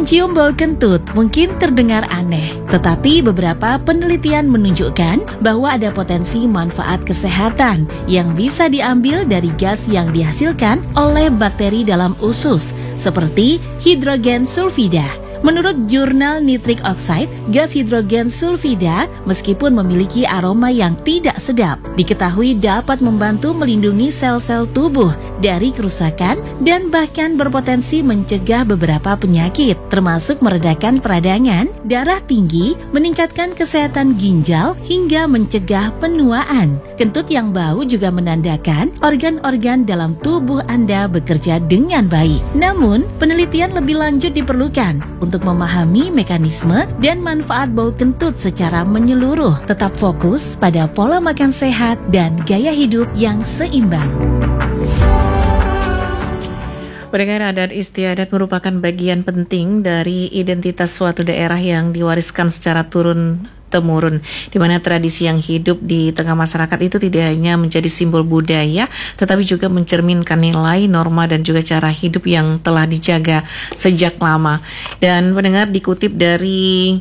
Mencium bau kentut mungkin terdengar aneh, tetapi beberapa penelitian menunjukkan bahwa ada potensi manfaat kesehatan yang bisa diambil dari gas yang dihasilkan oleh bakteri dalam usus, seperti hidrogen sulfida. Menurut jurnal Nitric Oxide, gas hidrogen sulfida meskipun memiliki aroma yang tidak sedap, diketahui dapat membantu melindungi sel-sel tubuh dari kerusakan dan bahkan berpotensi mencegah beberapa penyakit, termasuk meredakan peradangan, darah tinggi, meningkatkan kesehatan ginjal, hingga mencegah penuaan. Kentut yang bau juga menandakan organ-organ dalam tubuh Anda bekerja dengan baik. Namun, penelitian lebih lanjut diperlukan untuk memahami mekanisme dan manfaat bau kentut secara menyeluruh. Tetap fokus pada pola makan sehat dan gaya hidup yang seimbang. Pendengar, adat istiadat merupakan bagian penting dari identitas suatu daerah yang diwariskan secara turun-temurun, di mana tradisi yang hidup di tengah masyarakat itu tidak hanya menjadi simbol budaya, tetapi juga mencerminkan nilai, norma, dan juga cara hidup yang telah dijaga sejak lama. Dan pendengar, dikutip dari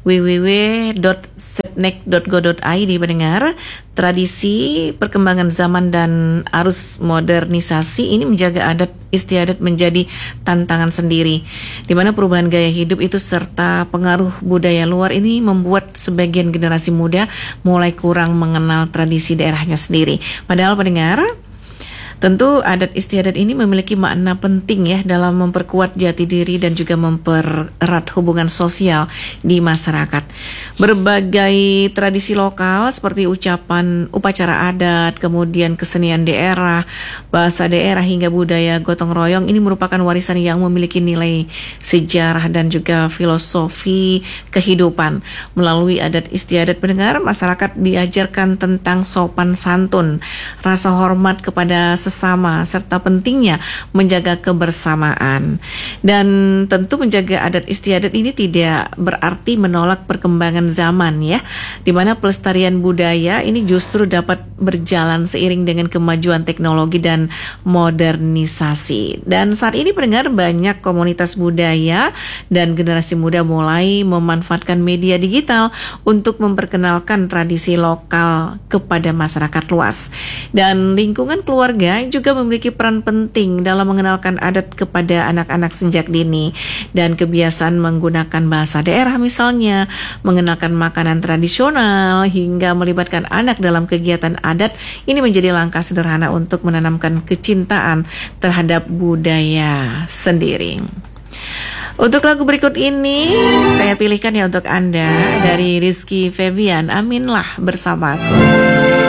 www.setnek.go.id, pendengar, tradisi, perkembangan zaman, dan arus modernisasi ini menjaga adat istiadat menjadi tantangan sendiri, di mana perubahan gaya hidup itu serta pengaruh budaya luar ini membuat sebagian generasi muda mulai kurang mengenal tradisi daerahnya sendiri. Padahal pendengar, tentu adat istiadat ini memiliki makna penting ya dalam memperkuat jati diri dan juga mempererat hubungan sosial di masyarakat. Berbagai tradisi lokal seperti upacara adat, kemudian kesenian daerah, bahasa daerah, hingga budaya gotong royong ini merupakan warisan yang memiliki nilai sejarah dan juga filosofi kehidupan. Melalui adat istiadat, pendengar, masyarakat diajarkan tentang sopan santun, rasa hormat kepada sesama, serta pentingnya menjaga kebersamaan. Dan tentu menjaga adat istiadat ini tidak berarti menolak perkembangan zaman ya, di mana pelestarian budaya ini justru dapat berjalan seiring dengan kemajuan teknologi dan modernisasi. Dan saat ini pendengar, banyak komunitas budaya dan generasi muda mulai memanfaatkan media digital untuk memperkenalkan tradisi lokal kepada masyarakat luas. Dan lingkungan keluarga juga memiliki peran penting dalam mengenalkan adat kepada anak-anak sejak dini, dan kebiasaan menggunakan bahasa daerah misalnya, mengenalkan makanan tradisional, hingga melibatkan anak dalam kegiatan adat ini menjadi langkah sederhana untuk menanamkan kecintaan terhadap budaya sendiri. Untuk lagu berikut ini saya pilihkan ya untuk Anda, dari Rizky Febian, Aminlah Bersamaku.